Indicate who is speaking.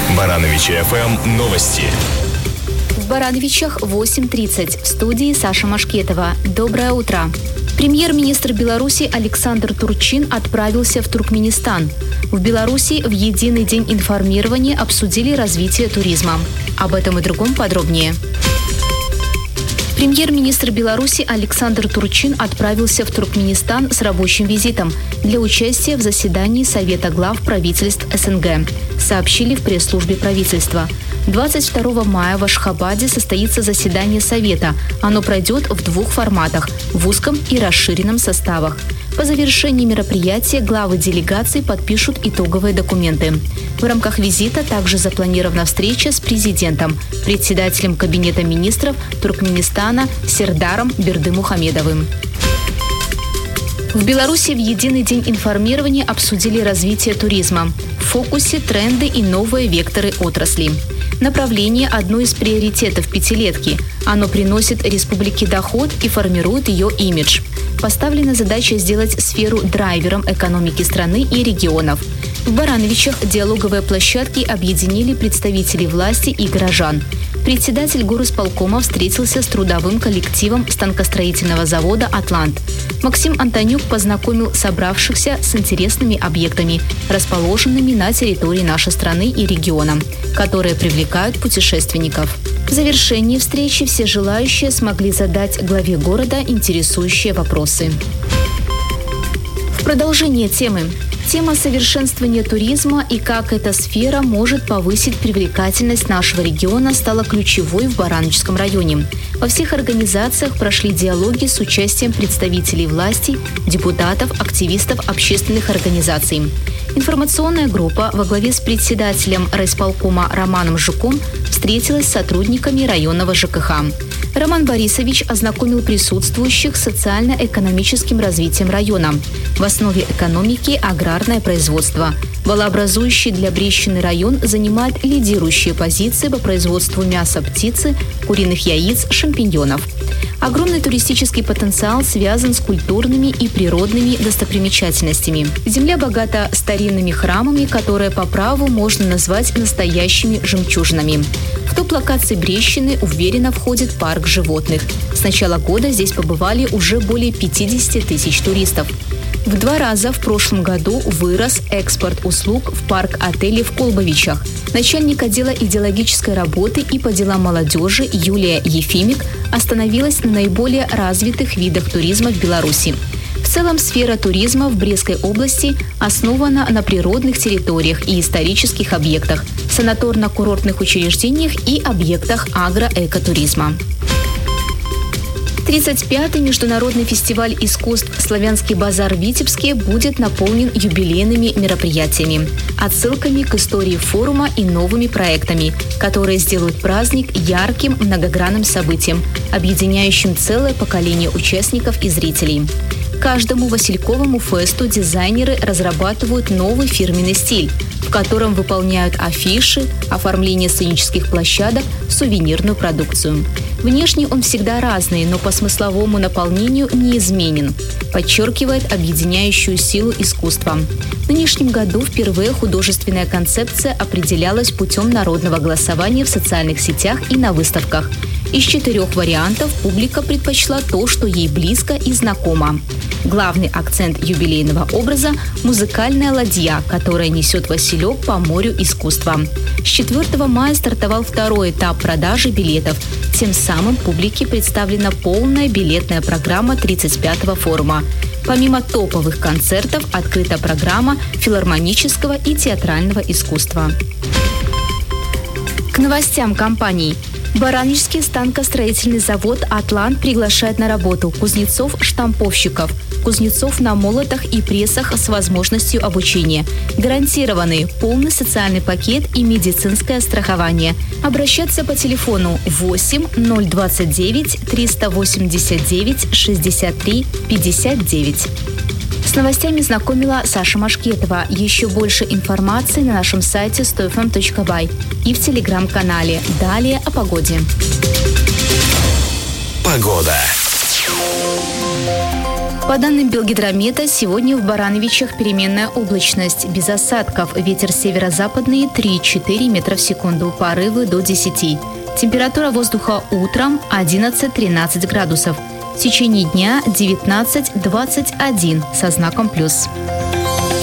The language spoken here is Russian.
Speaker 1: Барановичи ФМ новости.
Speaker 2: В Барановичах 8:30. В студии Саша Машкетова. Доброе утро. Премьер-министр Беларуси Александр Турчин отправился в Туркменистан. В Беларуси в единый день информирования обсудили развитие туризма. Об этом и другом подробнее. Премьер-министр Беларуси Александр Турчин отправился в Туркменистан с рабочим визитом для участия в заседании Совета глав правительств СНГ, сообщили в пресс-службе правительства. 22 мая в Ашхабаде состоится заседание Совета. Оно пройдет в двух форматах – в узком и расширенном составах. По завершении мероприятия главы делегаций подпишут итоговые документы. В рамках визита также запланирована встреча с президентом, председателем Кабинета министров Туркменистана Сердаром Бердымухамедовым. В Беларуси в единый день информирования обсудили развитие туризма. В фокусе тренды и новые векторы отрасли. Направление – одно из приоритетов пятилетки. Оно приносит республике доход и формирует ее имидж. Поставлена задача сделать сферу драйвером экономики страны и регионов. В Барановичах диалоговые площадки объединили представителей власти и горожан. Председатель горисполкома встретился с трудовым коллективом станкостроительного завода «Атлант». Максим Антонюк познакомил собравшихся с интересными объектами, расположенными на территории нашей страны и региона, которые привлекают путешественников. В завершении встречи все желающие смогли задать главе города интересующие вопросы. В продолжение темы. Тема совершенствования туризма и как эта сфера может повысить привлекательность нашего региона стала ключевой в Барановичском районе. Во всех организациях прошли диалоги с участием представителей власти, депутатов, активистов общественных организаций. Информационная группа во главе с председателем райисполкома Романом Жуком встретилась с сотрудниками районного ЖКХ. Роман Борисович ознакомил присутствующих с социально-экономическим развитием района. В основе экономики – аграрное производство. Валообразующий для Брещины район занимает лидирующие позиции по производству мяса птицы, куриных яиц, шампиньонов. Огромный туристический потенциал связан с культурными и природными достопримечательностями. Земля богата старинными храмами, которые по праву можно назвать настоящими жемчужинами. В топ-локации Брещины уверенно входит парк животных. С начала года здесь побывали уже более 50 тысяч туристов. В 2 раза в прошлом году вырос экспорт услуг в парк-отеле в Колбовичах. Начальник отдела идеологической работы и по делам молодежи Юлия Ефимик остановилась на наиболее развитых видах туризма в Беларуси. В целом сфера туризма в Брестской области основана на природных территориях и исторических объектах, санаторно-курортных учреждениях и объектах агроэкотуризма. 35-й международный фестиваль искусств «Славянский базар» в Витебске будет наполнен юбилейными мероприятиями, отсылками к истории форума и новыми проектами, которые сделают праздник ярким многогранным событием, объединяющим целое поколение участников и зрителей. Каждому васильковому фесту дизайнеры разрабатывают новый фирменный стиль, в котором выполняют афиши, оформление сценических площадок, сувенирную продукцию. Внешне он всегда разный, но по смысловому наполнению неизменен, подчеркивает объединяющую силу искусства. В нынешнем году впервые художественная концепция определялась путем народного голосования в социальных сетях и на выставках. Из 4 вариантов публика предпочла то, что ей близко и знакомо. Главный акцент юбилейного образа – музыкальная ладья, которая несет василек по морю искусства. С 4 мая стартовал 2-й этап продажи билетов. Тем самым публике представлена полная билетная программа 35-го форума. Помимо топовых концертов, открыта программа филармонического и театрального искусства. К новостям компаний. Барановичский станкостроительный завод «Атлант» приглашает на работу кузнецов-штамповщиков, кузнецов на молотах и прессах с возможностью обучения. Гарантированы полный социальный пакет и медицинское страхование. Обращаться по телефону 8 029 389 63 59. С новостями знакомила Саша Машкетова. Еще больше информации на нашем сайте 100fm.by и в телеграм-канале. Далее о погоде.
Speaker 1: Погода.
Speaker 2: По данным Белгидромета, сегодня в Барановичах переменная облачность, без осадков, ветер северо-западный 3-4 метра в секунду, порывы до 10. Температура воздуха утром 11-13 градусов. В течение дня 19-21 со знаком плюс.